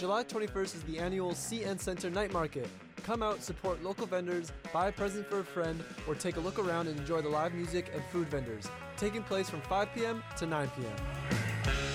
July 21st is the annual CN Center Night Market. Come out, support local vendors, buy a present for a friend, or take a look around and enjoy the live music and food vendors. Taking place from 5 p.m. to 9 p.m.